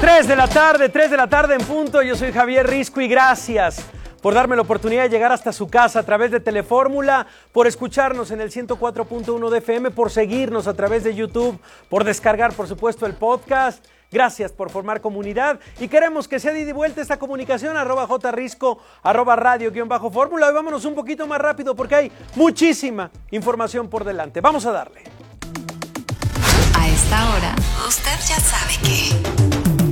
3 de la tarde en punto. Yo soy Javier Risco y gracias por darme la oportunidad de llegar hasta su casa a través de Telefórmula, por escucharnos en el 104.1 de FM, por seguirnos a través de YouTube, por descargar, por supuesto, el podcast. Gracias por formar comunidad y queremos que sea de ida y vuelta esta comunicación, @jrisco, @radio_fórmula. Hoy vámonos un poquito más rápido porque hay muchísima información por delante. Vamos a darle. A esta hora, usted ya sabe que...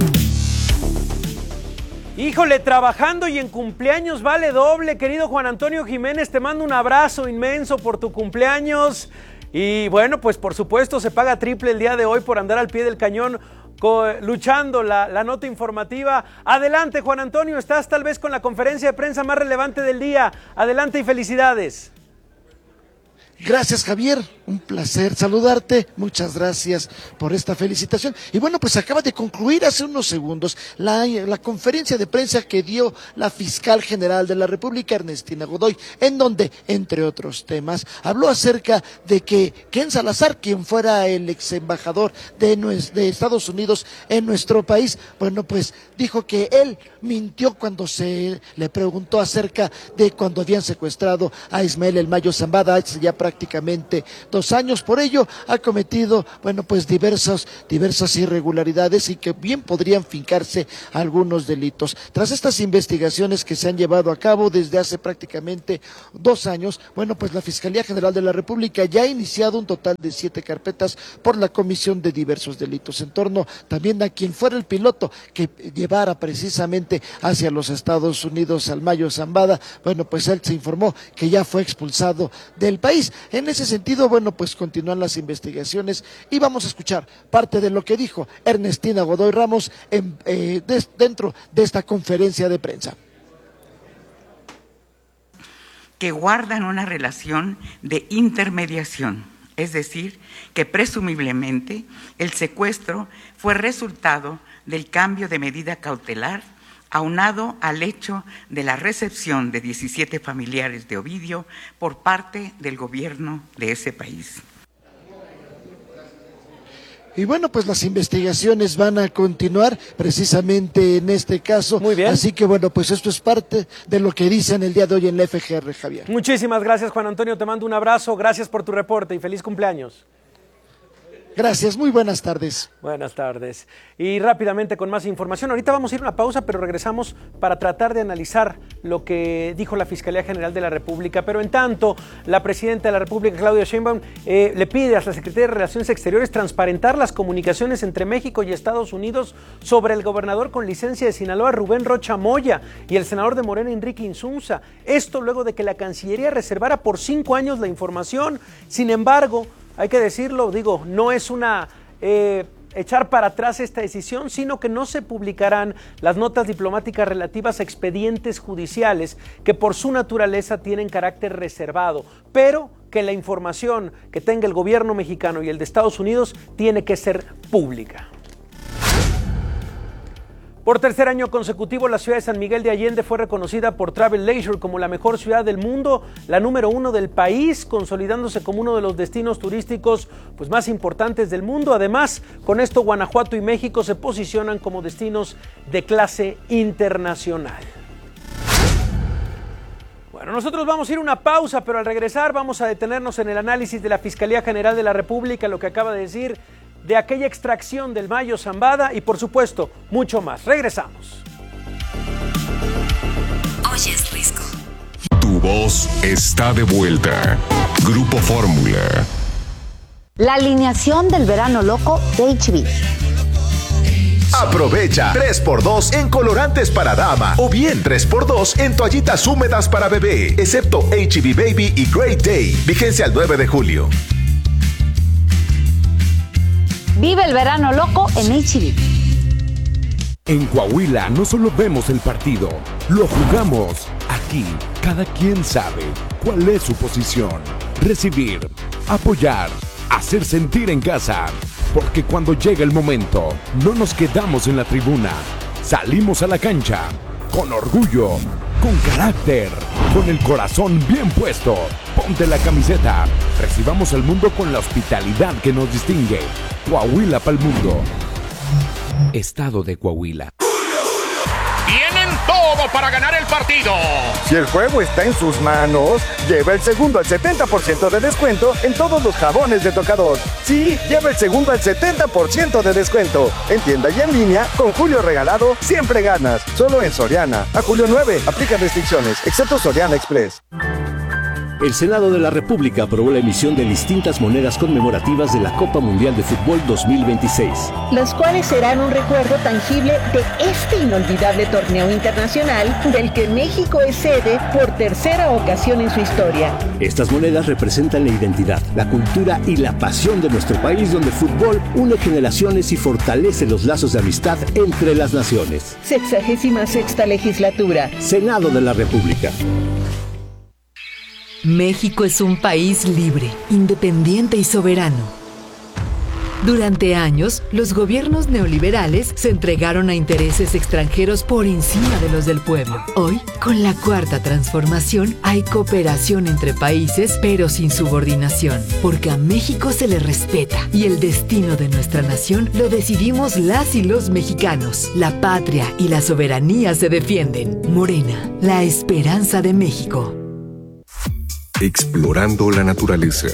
Híjole, trabajando y en cumpleaños vale doble, querido Juan Antonio Jiménez, te mando un abrazo inmenso por tu cumpleaños y bueno, pues por supuesto se paga triple el día de hoy por andar al pie del cañón luchando la nota informativa. Adelante, Juan Antonio, estás tal vez con la conferencia de prensa más relevante del día. Adelante y felicidades. Gracias, Javier, un placer saludarte, muchas gracias por esta felicitación. Y bueno, pues acaba de concluir hace unos segundos la conferencia de prensa que dio la fiscal general de la República, Ernestina Godoy, en donde, entre otros temas, habló acerca de que Ken Salazar, quien fuera el ex embajador de Estados Unidos en nuestro país, bueno, pues dijo que él mintió cuando se le preguntó acerca de cuando habían secuestrado a Ismael El Mayo Zambada, hace ya prácticamente 2 años. Por ello ha cometido, bueno, pues diversas irregularidades y que bien podrían fincarse algunos delitos. Tras estas investigaciones que se han llevado a cabo desde hace prácticamente 2 años, bueno, pues la Fiscalía General de la República ya ha iniciado un total de 7 carpetas por la comisión de diversos delitos en torno también a quien fuera el piloto que llevara precisamente hacia los Estados Unidos al Mayo Zambada. Bueno, pues él se informó que ya fue expulsado del país. En ese sentido, bueno, pues continúan las investigaciones y vamos a escuchar parte de lo que dijo Ernestina Godoy Ramos dentro de esta conferencia de prensa. Que guardan una relación de intermediación, es decir, que presumiblemente el secuestro fue resultado del cambio de medida cautelar aunado al hecho de la recepción de 17 familiares de Ovidio por parte del gobierno de ese país. Y bueno, pues las investigaciones van a continuar precisamente en este caso. Muy bien. Así que bueno, pues esto es parte de lo que dicen el día de hoy en la FGR, Javier. Muchísimas gracias, Juan Antonio, te mando un abrazo, gracias por tu reporte y feliz cumpleaños. Gracias, muy buenas tardes. Buenas tardes. Y rápidamente con más información. Ahorita vamos a ir a una pausa, pero regresamos para tratar de analizar lo que dijo la Fiscalía General de la República. Pero en tanto, la Presidenta de la República, Claudia Sheinbaum, le pide a la Secretaría de Relaciones Exteriores transparentar las comunicaciones entre México y Estados Unidos sobre el gobernador con licencia de Sinaloa, Rubén Rocha Moya, y el senador de Morena, Enrique Insunza. Esto luego de que la Cancillería reservara por 5 años la información. Sin embargo, hay que decirlo, no es una echar para atrás esta decisión, sino que no se publicarán las notas diplomáticas relativas a expedientes judiciales que por su naturaleza tienen carácter reservado, pero que la información que tenga el gobierno mexicano y el de Estados Unidos tiene que ser pública. Por tercer año consecutivo, la ciudad de San Miguel de Allende fue reconocida por Travel Leisure como la mejor ciudad del mundo, la número 1 del país, consolidándose como uno de los destinos turísticos más importantes del mundo. Además, con esto Guanajuato y México se posicionan como destinos de clase internacional. Bueno, nosotros vamos a ir a una pausa, pero al regresar vamos a detenernos en el análisis de la Fiscalía General de la República, lo que acaba de decir de aquella extracción del Mayo Zambada y por supuesto mucho más. Regresamos. Oyes, Risco. Tu voz está de vuelta. Grupo Fórmula. La alineación del verano loco de H-E-B. Aprovecha 3x2 en colorantes para dama o bien 3x2 en toallitas húmedas para bebé, excepto H-E-B Baby y Great Day. Vigencia al 9 de julio. Vive el verano loco en H-E-B. En Coahuila no solo vemos el partido, lo jugamos. Aquí, cada quien sabe cuál es su posición. Recibir, apoyar, hacer sentir en casa. Porque cuando llega el momento, no nos quedamos en la tribuna. Salimos a la cancha, con orgullo, con carácter, con el corazón bien puesto. Ponte la camiseta. Recibamos al mundo con la hospitalidad que nos distingue. Coahuila pa'l mundo. Estado de Coahuila. Tienen todo para ganar el partido. Si el juego está en sus manos, lleva el segundo al 70% de descuento en todos los jabones de tocador. Sí, lleva el segundo al 70% de descuento. En tienda y en línea, con Julio Regalado, siempre ganas. Solo en Soriana. A julio 9, aplican restricciones, excepto Soriana Express. El Senado de la República aprobó la emisión de distintas monedas conmemorativas de la Copa Mundial de Fútbol 2026. Las cuales serán un recuerdo tangible de este inolvidable torneo internacional del que México es sede por tercera ocasión en su historia. Estas monedas representan la identidad, la cultura y la pasión de nuestro país, donde el fútbol une generaciones y fortalece los lazos de amistad entre las naciones. 66ª legislatura. Senado de la República. México es un país libre, independiente y soberano. Durante años, los gobiernos neoliberales se entregaron a intereses extranjeros por encima de los del pueblo. Hoy, con la Cuarta Transformación, hay cooperación entre países, pero sin subordinación, porque a México se le respeta y el destino de nuestra nación lo decidimos las y los mexicanos. La patria y la soberanía se defienden. Morena, la esperanza de México. Explorando la naturaleza.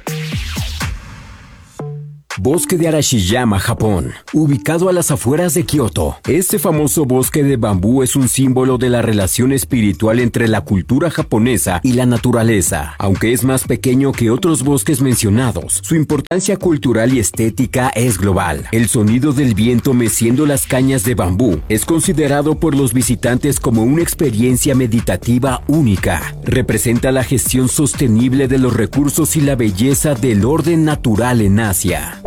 Bosque de Arashiyama, Japón, ubicado a las afueras de Kioto. Este famoso bosque de bambú es un símbolo de la relación espiritual entre la cultura japonesa y la naturaleza. Aunque es más pequeño que otros bosques mencionados, su importancia cultural y estética es global. El sonido del viento meciendo las cañas de bambú es considerado por los visitantes como una experiencia meditativa única. Representa la gestión sostenible de los recursos y la belleza del orden natural en Asia.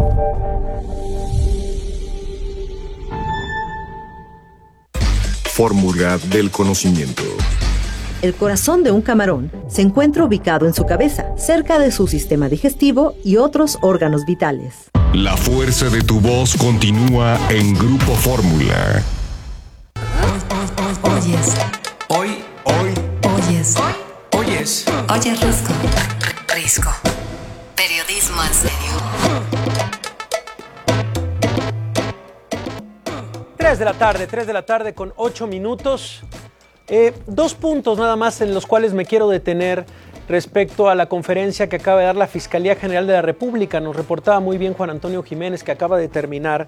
Fórmula del conocimiento. El corazón de un camarón se encuentra ubicado en su cabeza, cerca de su sistema digestivo y otros órganos vitales. La fuerza de tu voz continúa en Grupo Fórmula. Oyes. Hoy. Oyes. Oyes. Oyes Risco. Risco. Periodismo en serio. 3 de la tarde con 8 minutos. 2 puntos nada más en los cuales me quiero detener respecto a la conferencia que acaba de dar la Fiscalía General de la República. Nos reportaba muy bien Juan Antonio Jiménez, que acaba de terminar.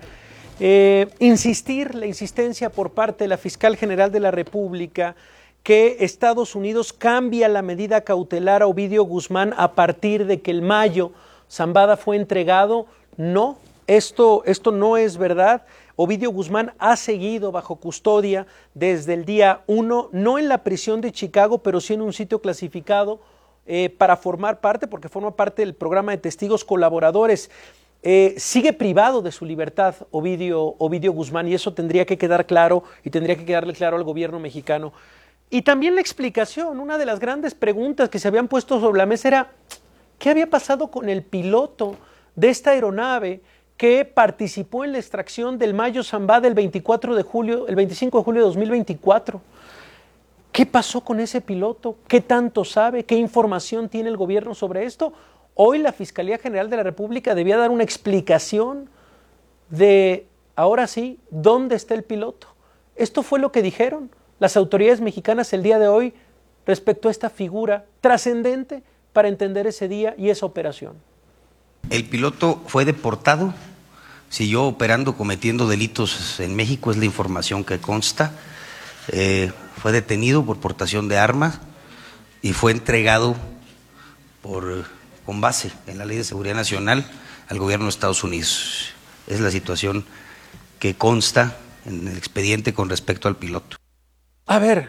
La insistencia por parte de la Fiscal General de la República que Estados Unidos cambia la medida cautelar a Ovidio Guzmán a partir de que el Mayo Zambada fue entregado. No, esto no es verdad. Ovidio Guzmán ha seguido bajo custodia desde el día 1, no en la prisión de Chicago, pero sí en un sitio clasificado para formar parte, porque forma parte del programa de testigos colaboradores. Sigue privado de su libertad Ovidio Guzmán, y eso tendría que quedar claro y tendría que quedarle claro al gobierno mexicano. Y también la explicación, una de las grandes preguntas que se habían puesto sobre la mesa era ¿qué había pasado con el piloto de esta aeronave que participó en la extracción del Mayo Zambada el 25 de julio de 2024? ¿Qué pasó con ese piloto? ¿Qué tanto sabe? ¿Qué información tiene el gobierno sobre esto? Hoy la Fiscalía General de la República debía dar una explicación de, ahora sí, ¿dónde está el piloto? Esto fue lo que dijeron las autoridades mexicanas el día de hoy respecto a esta figura trascendente para entender ese día y esa operación. El piloto fue deportado, siguió operando, cometiendo delitos en México, es la información que consta. Fue detenido por portación de armas y fue entregado con base en la Ley de Seguridad Nacional al gobierno de Estados Unidos. Es la situación que consta en el expediente con respecto al piloto. A ver,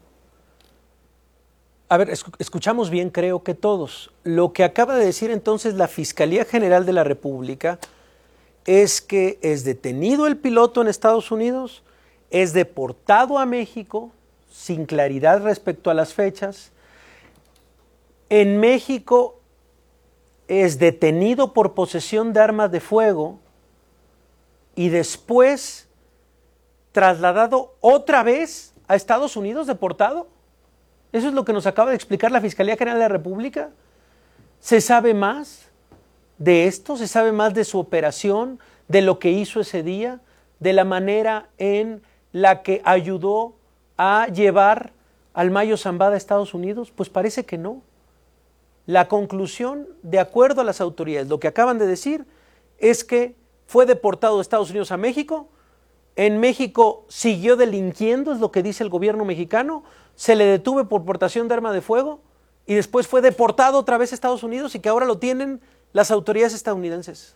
escuchamos bien, creo que todos. Lo que acaba de decir entonces la Fiscalía General de la República es que es detenido el piloto en Estados Unidos, es deportado a México, sin claridad respecto a las fechas. En México es detenido por posesión de armas de fuego y después trasladado otra vez a Estados Unidos, deportado. Eso es lo que nos acaba de explicar la Fiscalía General de la República. ¿Se sabe más de esto? ¿Se sabe más de su operación, de lo que hizo ese día, de la manera en la que ayudó a llevar al Mayo Zambada a Estados Unidos? Pues parece que no. La conclusión, de acuerdo a las autoridades, lo que acaban de decir, es que fue deportado de Estados Unidos a México. En México siguió delinquiendo, es lo que dice el gobierno mexicano. Se le detuvo por portación de arma de fuego y después fue deportado otra vez a Estados Unidos y que ahora lo tienen las autoridades estadounidenses.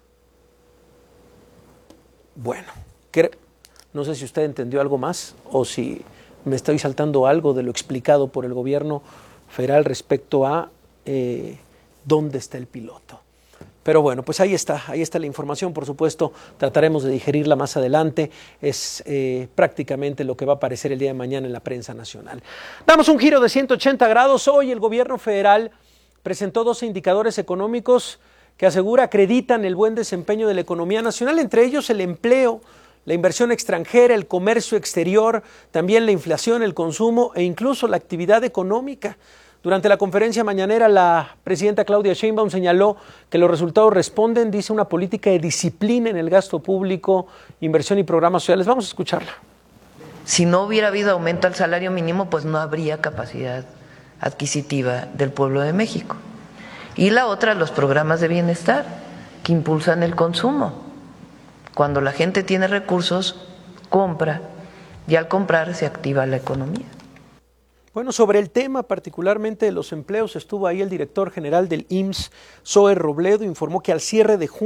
Bueno, no sé si usted entendió algo más o si me estoy saltando algo de lo explicado por el gobierno federal respecto a dónde está el piloto. Pero bueno, pues ahí está la información, por supuesto, trataremos de digerirla más adelante, es prácticamente lo que va a aparecer el día de mañana en la prensa nacional. Damos un giro de 180 grados, hoy el gobierno federal presentó 12 indicadores económicos que acreditan el buen desempeño de la economía nacional, entre ellos el empleo, la inversión extranjera, el comercio exterior, también la inflación, el consumo e incluso la actividad económica. Durante la conferencia mañanera, la presidenta Claudia Sheinbaum señaló que los resultados responden, dice, una política de disciplina en el gasto público, inversión y programas sociales. Vamos a escucharla. Si no hubiera habido aumento al salario mínimo, pues no habría capacidad adquisitiva del pueblo de México. Y la otra, los programas de bienestar que impulsan el consumo. Cuando la gente tiene recursos, compra, y al comprar se activa la economía. Bueno, sobre el tema particularmente de los empleos, estuvo ahí el director general del IMSS, Zoe Robledo, informó que al cierre de junio